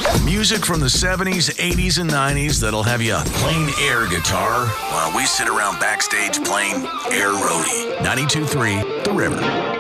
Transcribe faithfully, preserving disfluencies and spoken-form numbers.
Music from the seventies, eighties, and nineties that'll have you playing air guitar while we sit around backstage playing Air Roadie. ninety-two point three The River.